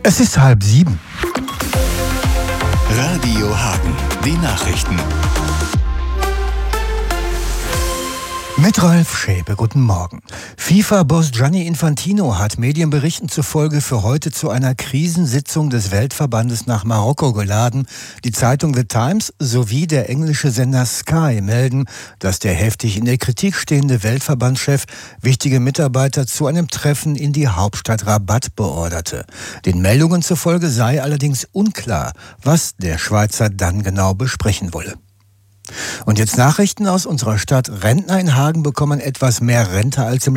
Es ist 6:30. Radio Hagen, die Nachrichten. Mit Ralf Schäpe, guten Morgen. FIFA-Boss Gianni Infantino hat Medienberichten zufolge für heute zu einer Krisensitzung des Weltverbandes nach Marokko geladen. Die Zeitung The Times sowie der englische Sender Sky melden, dass der heftig in der Kritik stehende Weltverbandschef wichtige Mitarbeiter zu einem Treffen in die Hauptstadt Rabat beorderte. Den Meldungen zufolge sei allerdings unklar, was der Schweizer dann genau besprechen wolle. Und jetzt Nachrichten aus unserer Stadt. Rentner in Hagen bekommen etwas mehr Rente als im